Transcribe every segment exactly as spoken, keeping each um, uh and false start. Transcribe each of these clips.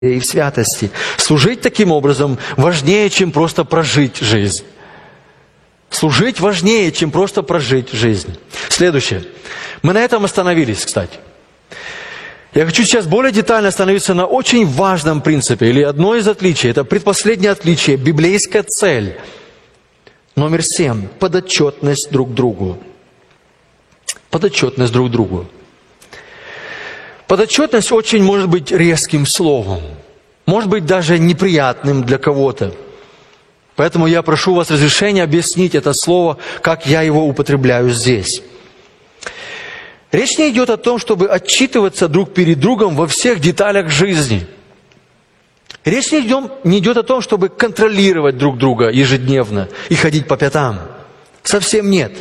и в святости. Служить таким образом важнее, чем просто прожить жизнь. Служить важнее, чем просто прожить жизнь. Следующее. Мы на этом остановились, кстати. Я хочу сейчас более детально остановиться на очень важном принципе, или одно из отличий. Это предпоследнее отличие, библейская цель. Номер семь. Подотчетность друг другу. Подотчетность друг другу. Подотчетность очень может быть резким словом. Может быть даже неприятным для кого-то. Поэтому я прошу вас разрешения объяснить это слово, как я его употребляю здесь. Речь не идет о том, чтобы отчитываться друг перед другом во всех деталях жизни. Речь не идет, не идет о том, чтобы контролировать друг друга ежедневно и ходить по пятам. Совсем нет.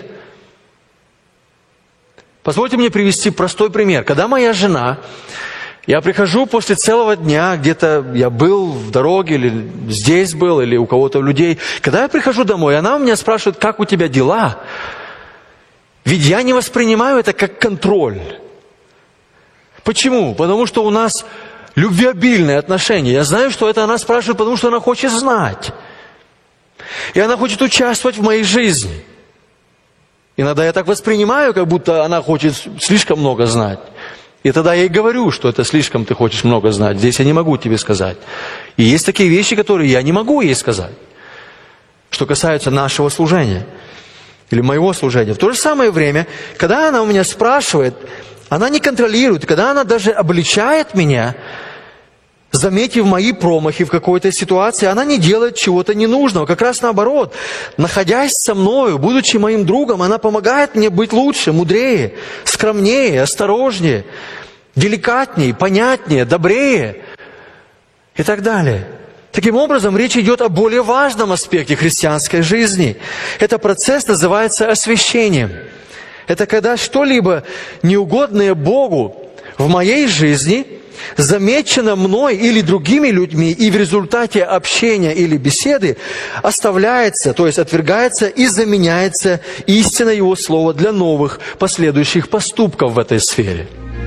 Позвольте мне привести простой пример. Когда моя жена, я прихожу после целого дня, где-то я был в дороге, или здесь был, или у кого-то людей. Когда я прихожу домой, она у меня спрашивает, как у тебя дела? Ведь я не воспринимаю это как контроль. Почему? Потому что у нас любвеобильные отношения. Я знаю, что это она спрашивает, потому что она хочет знать. И она хочет участвовать в моей жизни. Иногда я так воспринимаю, как будто она хочет слишком много знать. И тогда я ей говорю, что это слишком ты хочешь много знать. Здесь я не могу тебе сказать. И есть такие вещи, которые я не могу ей сказать. Что касается нашего служения. Или моего служения. В то же самое время, когда она у меня спрашивает, она не контролирует. Когда она даже обличает меня, заметив мои промахи в какой-то ситуации, она не делает чего-то ненужного. Как раз наоборот. Находясь со мною, будучи моим другом, она помогает мне быть лучше, мудрее, скромнее, осторожнее, деликатнее, понятнее, добрее и так далее. Таким образом, речь идет о более важном аспекте христианской жизни. Этот процесс называется освящением. Это когда что-либо неугодное Богу в моей жизни замечено мной или другими людьми, и в результате общения или беседы оставляется, то есть отвергается и заменяется истиной Его Слова для новых последующих поступков в этой сфере.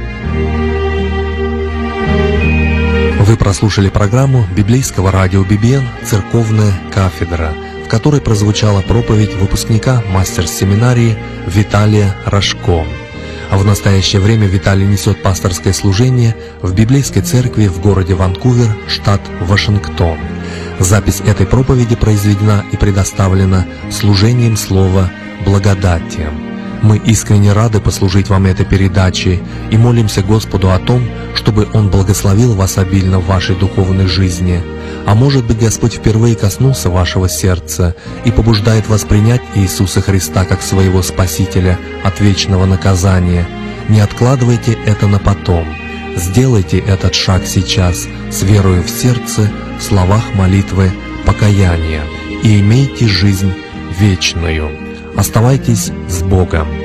Вы прослушали программу библейского радио би би эн «Церковная кафедра», в которой прозвучала проповедь выпускника мастер-семинарии Виталия Рожко. А в настоящее время Виталий несет пасторское служение в библейской церкви в городе Ванкувер, штат Вашингтон. Запись этой проповеди произведена и предоставлена служением слова «Благодатием». Мы искренне рады послужить вам этой передачей и молимся Господу о том, чтобы Он благословил вас обильно в вашей духовной жизни. А может быть, Господь впервые коснулся вашего сердца и побуждает вас принять Иисуса Христа как своего Спасителя от вечного наказания. Не откладывайте это на потом. Сделайте этот шаг сейчас с верою в сердце, в словах молитвы, покаяния, и имейте жизнь вечную. Оставайтесь с Богом.